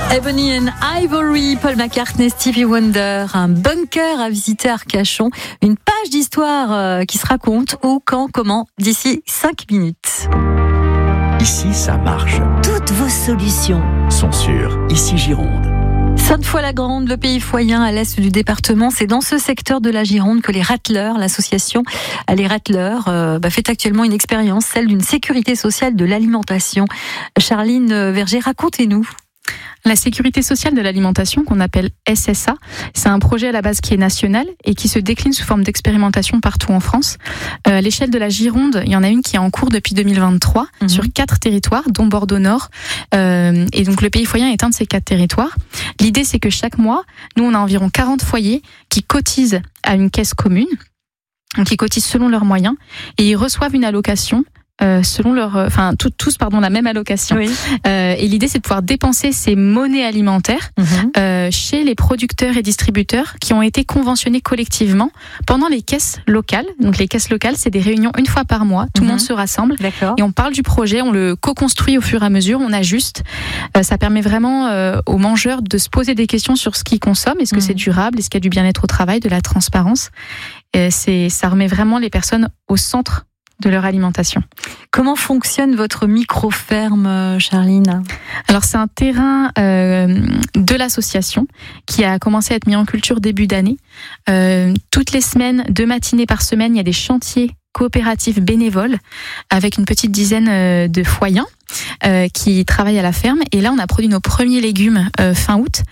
Ebony and Ivory, Paul McCartney, Stevie Wonder, un bunker à visiter à Arcachon, une page d'histoire qui se raconte où, quand, comment, d'ici 5 minutes. Ici, ça marche. Toutes vos solutions Sont sur Ici Gironde. Sainte-Foy-la-Grande, le pays foyen à l'est du département, c'est dans ce secteur de la Gironde que les Rateleurs, l'association Les Rateleurs, fait actuellement une expérience, celle d'une sécurité sociale de l'alimentation. Charline Verger, racontez-nous. La sécurité sociale de l'alimentation, qu'on appelle SSA, c'est un projet à la base qui est national et qui se décline sous forme d'expérimentation partout en France. À l'échelle de la Gironde, il y en a une qui est en cours depuis 2023 sur 4 territoires, dont Bordeaux-Nord. Et donc le pays foyen est un de ces 4 territoires. L'idée, c'est que chaque mois, nous, on a environ 40 foyers qui cotisent à une caisse commune, qui cotisent selon leurs moyens, et ils reçoivent une allocation selon leur, tous la même allocation. Oui. Et l'idée, c'est de pouvoir dépenser ces monnaies alimentaires chez les producteurs et distributeurs qui ont été conventionnés collectivement pendant les caisses locales. Donc les caisses locales, c'est des réunions une fois par mois. Tout le monde se rassemble. D'accord. Et on parle du projet, on le co-construit au fur et à mesure, on ajuste. Ça permet vraiment aux mangeurs de se poser des questions sur ce qu'ils consomment. Est-ce que c'est durable? Est-ce qu'il y a du bien-être au travail, de la transparence? Ça remet vraiment les personnes au centre de leur alimentation. Comment fonctionne votre micro-ferme, Charline? Alors, c'est un terrain de l'association qui a commencé à être mis en culture début d'année. Toutes les semaines, 2 matinées par semaine, il y a des chantiers coopératifs bénévoles avec une petite dizaine de foyens qui travaillent à la ferme. Et là, on a produit nos premiers légumes fin août.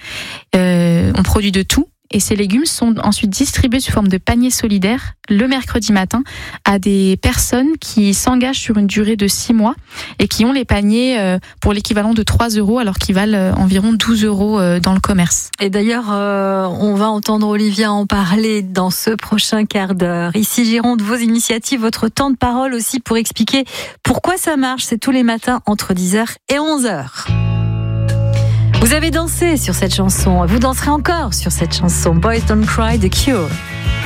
On produit de tout. Et ces légumes sont ensuite distribués sous forme de paniers solidaires le mercredi matin à des personnes qui s'engagent sur une durée de 6 mois et qui ont les paniers pour l'équivalent de 3 € alors qu'ils valent environ 12 € dans le commerce. Et d'ailleurs, on va entendre Olivia en parler dans ce prochain quart d'heure. Ici Gironde, vos initiatives, votre temps de parole aussi pour expliquer pourquoi ça marche. C'est tous les matins entre 10h et 11h. Vous avez dansé sur cette chanson, vous danserez encore sur cette chanson Boys Don't Cry de Cure.